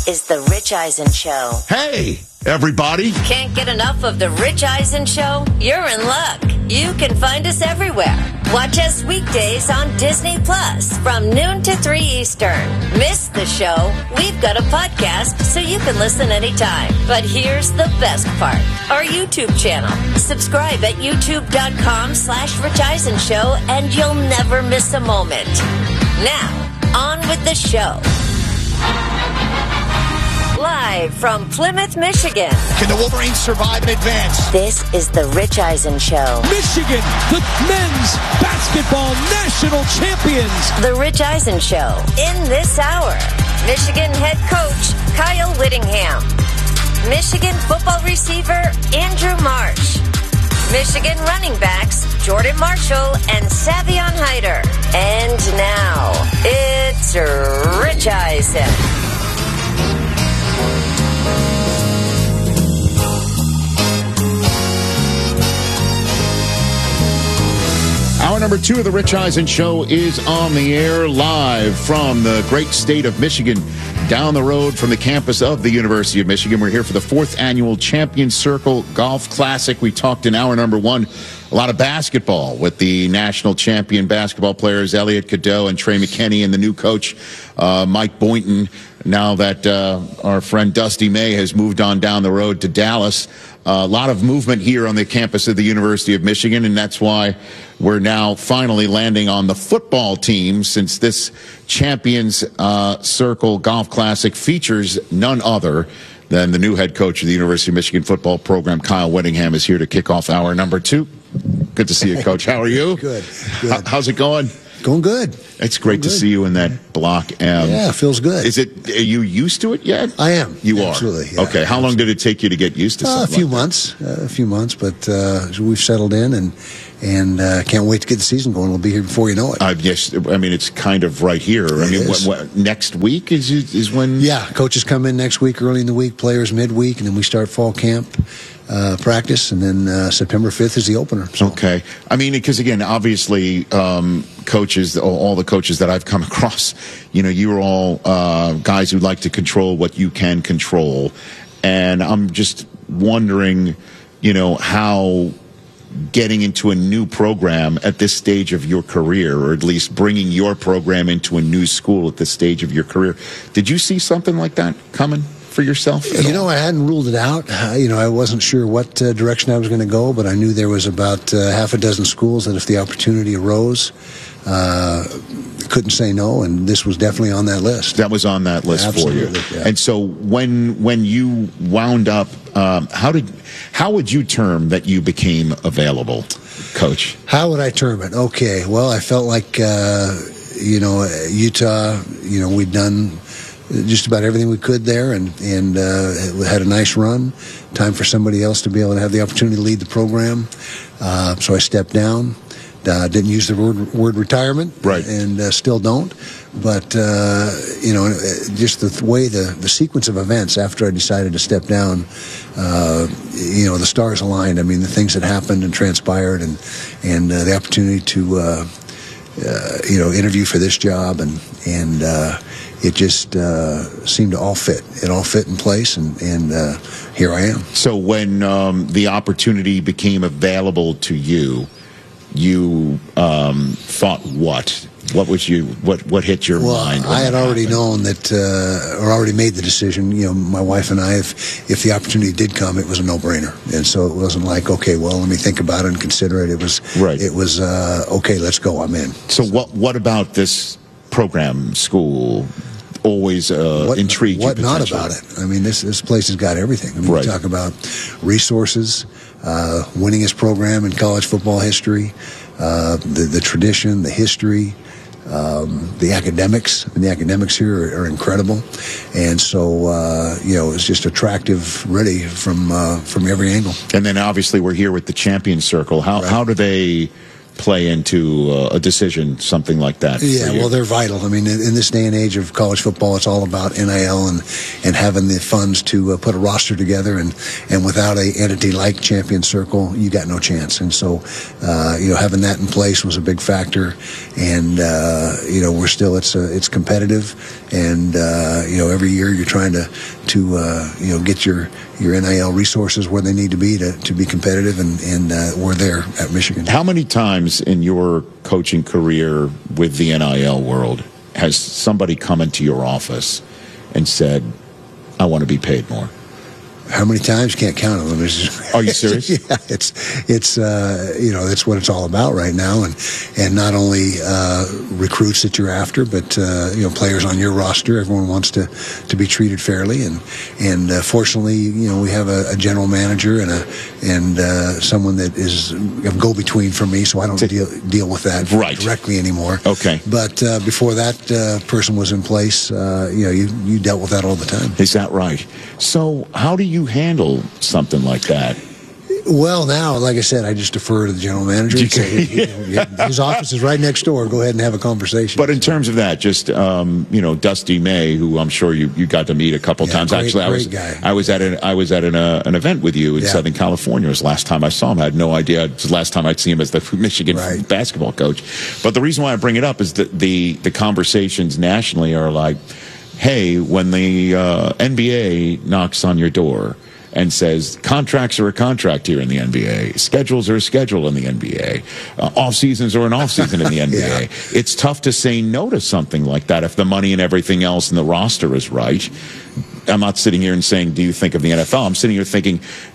is The Rich Eisen Show. Hey, everybody. Can't get enough of The Rich Eisen Show? You're in luck. You can find us everywhere. Watch us weekdays on Disney Plus from noon to 3 Eastern. Miss the show? We've got a podcast so you can listen anytime. But here's the best part. Our YouTube channel. Subscribe at youtube.com/Rich Eisen Show and you'll never miss a moment. Now, on with the show. Live from Plymouth, Michigan. Can the Wolverines survive and advance? This is The Rich Eisen Show. Michigan, the men's basketball national champions. The Rich Eisen Show. In this hour, Michigan head coach Kyle Whittingham. Michigan football receiver Andrew Marsh. Michigan running backs Jordan Marshall and Savion Hyder. And now, it's Rich Eisen. Hour number 2 of the Rich Eisen Show is on the air live from the great state of Michigan, down the road from the campus of the University of Michigan. We're here for the 4th annual Champions Circle Golf Classic. We talked in hour number 1 a lot of basketball with the national champion basketball players Elliot Cadeau and Trey McKinney and the new coach Mike Boynton. Now that our friend Dusty May has moved on down the road to Dallas, a lot of movement here on the campus of the University of Michigan, and that's why we're now finally landing on the football team, since this Champions Circle Golf Classic features none other than the new head coach of the University of Michigan football program. Kyle Whittingham is here to kick off hour number 2. Good to see you, Coach. How are you? Good. How's it going? Going good. It's great to see you in that block M. Yeah, it feels good. Are you used to it yet? I am. You Absolutely, are? Yeah, okay. How long did it take you to get used to something a few months, but we've settled in and can't wait to get the season going. We'll be here before you know it. Yes, I mean, it's kind of right here. What, next week is when? Yeah, coaches come in next week, early in the week, players midweek, and then we start fall camp. Practice, and then September 5th is the opener. So. Okay. I mean, because again, obviously, coaches, all the coaches that I've come across, you're all guys who like to control what you can control. And I'm just wondering, how getting into a new program at this stage of your career, or at least bringing your program into a new school at this stage of your career, did you see something like that coming for yourself? I hadn't ruled it out. I wasn't sure what direction I was going to go, but I knew there was about half a dozen schools that if the opportunity arose, couldn't say no, and this was definitely on that list. That was on that list Absolutely, for you. Yeah. And so when you wound up, how would you term that you became available, Coach? How would I term it? Okay, well, I felt like Utah, we'd done just about everything we could there, and had a nice run. Time for somebody else to be able to have the opportunity to lead the program. So I stepped down. Didn't use the word retirement, right? And still don't. But just the way the sequence of events after I decided to step down, the stars aligned. I mean, the things that happened and transpired, and the opportunity to interview for this job, and it just seemed to all fit. It all fit in place, and here I am. So when the opportunity became available to you, you thought what? What was what hit your mind? Well, I had already known that, or already made the decision. My wife and I, if the opportunity did come, it was a no-brainer, and so it wasn't like, okay, well, let me think about it and consider it. It was right. It was okay, let's go. I'm in. So what about this program, school, always intrigued you? What not about it? I mean, this place has got everything. I mean, right. We talk about resources, winningest program in college football history, the tradition, the history, the academics. And the academics here are incredible, and so it's just attractive, really from every angle. And then obviously we're here with the Champions Circle. How do they play into a decision, something like that? Yeah, well, they're vital. I mean, in this day and age of college football, it's all about NIL and having the funds to put a roster together. And without an entity like Champion Circle, you got no chance. And so, having that in place was a big factor. And we're still it's competitive. And every year you're trying to get your NIL resources where they need to be competitive, and we're there at Michigan. How many times in your coaching career with the NIL world has somebody come into your office and said, I want to be paid more? How many times? Can't count them. Are you serious? Yeah, it's that's what it's all about right now, and not only recruits that you're after, but players on your roster. Everyone wants to be treated fairly, and fortunately, we have a general manager and someone that is a go-between for me, so I don't deal with that directly anymore. Okay, but before that person was in place, you dealt with that all the time. Is that right? So how do you handle something like that? Well, now, like I said, I just defer to the general manager. And say, his office is right next door. Go ahead and have a conversation. But in terms of that, just Dusty May, who I'm sure you got to meet a couple times. Actually, I was at an event with you in Southern California. It was the last time I saw him. I had no idea. It was the last time I'd see him as the Michigan basketball coach. But the reason why I bring it up is that the conversations nationally are like, hey, when the NBA knocks on your door and says contracts are a contract here in the NBA, schedules are a schedule in the NBA, off seasons are an off season in the NBA. It's tough to say no to something like that if the money and everything else in the roster is right. I'm not sitting here and saying, do you think of the NFL? I'm sitting here thinking,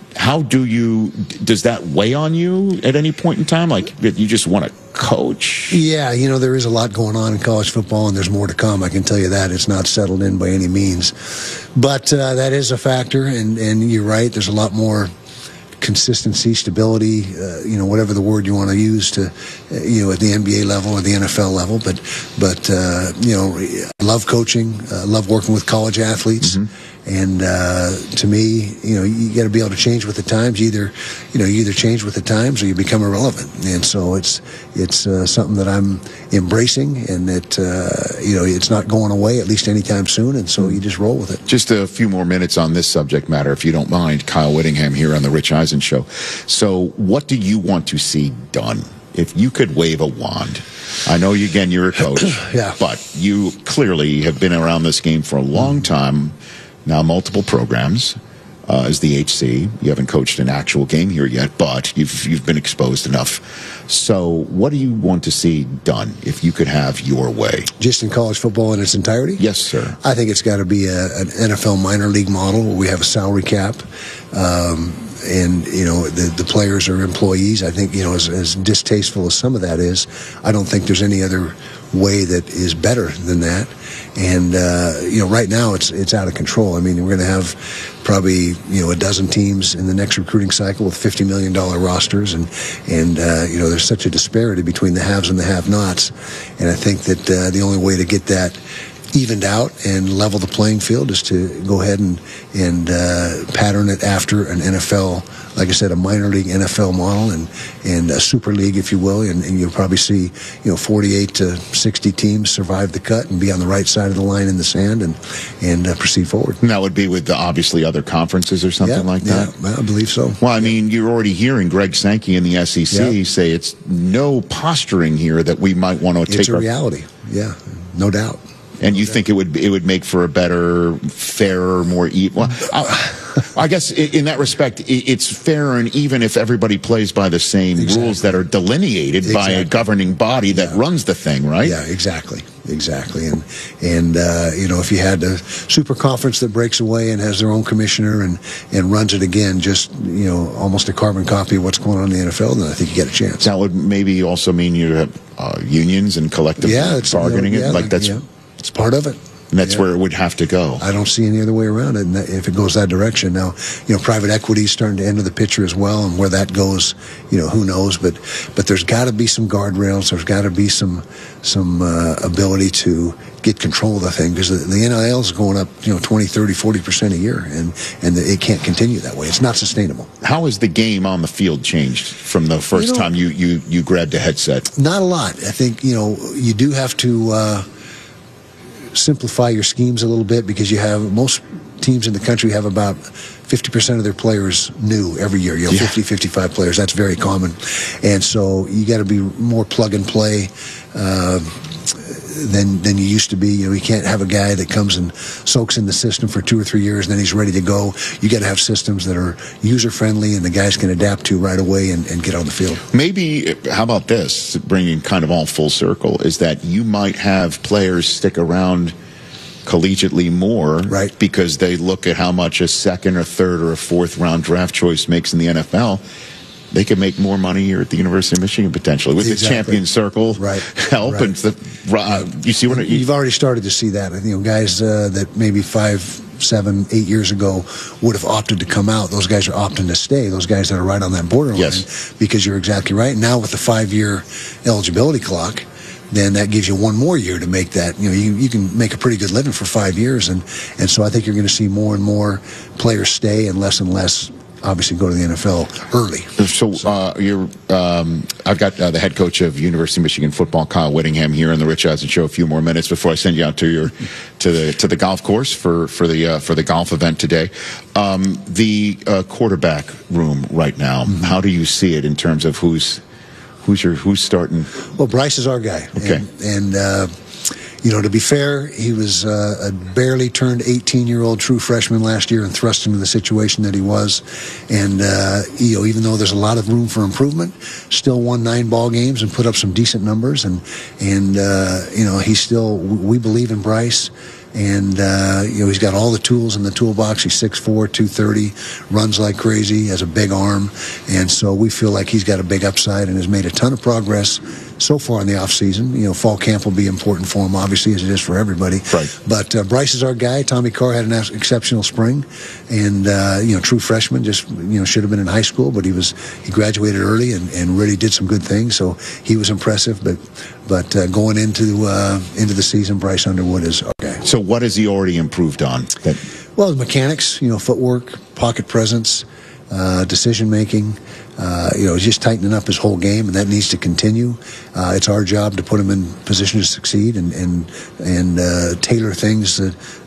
does that weigh on you at any point in time? Like, you just want to coach? Yeah, there is a lot going on in college football, and there's more to come. I can tell you that. It's not settled in by any means. But that is a factor, and you're right. There's a lot more consistency, stability, whatever the word you want to use to, at the NBA level or the NFL level. But I love coaching, love working with college athletes. Mm-hmm. And to me, you got to be able to change with the times. You either change with the times or you become irrelevant. And so it's something that I'm embracing, and that it's not going away, at least anytime soon. And so you just roll with it. Just a few more minutes on this subject matter, if you don't mind. Kyle Whittingham here on the Rich Eisen Show. So, what do you want to see done? If you could wave a wand. I know you're a coach, but you clearly have been around this game for a long time. Now, multiple programs as the HC. You haven't coached an actual game here yet, but you've been exposed enough. So what do you want to see done if you could have your way? Just in college football in its entirety? Yes, sir. I think it's got to be an NFL minor league model where we have a salary cap. And the players are employees. I think as distasteful as some of that is, I don't think there's any other way that is better than that. And right now it's out of control. I mean, we're going to have probably a dozen teams in the next recruiting cycle with $50 million rosters, and there's such a disparity between the haves and the have-nots. And I think that the only way to get that evened out and level the playing field is to go ahead and pattern it after an NFL, like I said, a minor league NFL model and a super league, if you will, and you'll probably see 48 to 60 teams survive the cut and be on the right side of the line in the sand and proceed forward. And that would be with obviously other conferences or something like that? Yeah, I believe so. Well, I mean, you're already hearing Greg Sankey in the SEC say it's no posturing here that we might want to take. It's a reality, no doubt. And you think it would make for a better, fairer, more even? Well, I guess in that respect, it's fair and even if everybody plays by the same rules that are delineated by a governing body that runs the thing, right? Yeah, exactly. And if you had a super conference that breaks away and has their own commissioner and runs it again, just almost a carbon copy of what's going on in the NFL, then I think you get a chance. That would maybe also mean you have unions and collective bargaining. It's part of it. And that's where it would have to go. I don't see any other way around it. And if it goes that direction, now, private equity is starting to enter the picture as well, and where that goes, who knows? But there's got to be some guardrails. There's got to be some ability to get control of the thing, because the NIL is going up, 20, 30, 40% a year, and it can't continue that way. It's not sustainable. How has the game on the field changed from the first time you grabbed a headset? Not a lot. I think, you do have to simplify your schemes a little bit, because most teams in the country have about 50% of their players new every year. 50, 55 players. That's very common. And so you got to be more plug and play than you used to be. You can't have a guy that comes and soaks in the system for 2 or 3 years and then he's ready to go. You got to have systems that are user friendly and the guys can adapt to right away and get on the field. Maybe, how about this, bringing kind of all full circle, is that you might have players stick around collegiately more, right, because they look at how much a second or third or a fourth round draft choice makes in the NFL. They could make more money here at the University of Michigan potentially with the champion circle help. Right. And you see what you've already started to see that. Guys that maybe 5, 7, 8 years ago would have opted to come out. Those guys are opting to stay. Those guys that are right on that borderline, because you're exactly right. Now with the 5-year eligibility clock, then that gives you one more year to make that. You can make a pretty good living for 5 years, and so I think you're going to see more and more players stay and less obviously go to the NFL early. So I've got the head coach of University of Michigan football, Kyle Whittingham, here on the Rich Eisen Show. A few more minutes before I send you out to the golf course for the golf event today. The quarterback room right now. Mm-hmm. How do you see it in terms of who's starting? Well, Bryce is our guy. Okay. And to be fair, he was a barely turned 18-year-old true freshman last year and thrust into the situation that he was. And, even though there's a lot of room for improvement, still won 9 ball games and put up some decent numbers. And he's still, we believe in Bryce. And, he's got all the tools in the toolbox. He's 6'4", 230, runs like crazy, has a big arm. And so we feel like he's got a big upside and has made a ton of progress so far in the offseason. Fall camp will be important for him, obviously, as it is for everybody. Right. But Bryce is our guy. Tommy Carr had an exceptional spring. And, true freshman, just, should have been in high school, but he graduated early and really did some good things. So he was impressive. But going into the season, Bryce Underwood is our guy. So what has he already improved on? Well, his mechanics, footwork, pocket presence, decision making. Just tightening up his whole game, and that needs to continue. It's our job to put him in position to succeed and tailor things that